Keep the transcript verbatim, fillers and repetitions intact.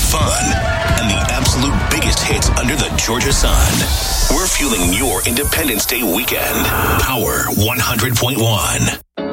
fun, and the absolute biggest hits under the Georgia sun. We're fueling your Independence Day weekend. Power one hundred point one.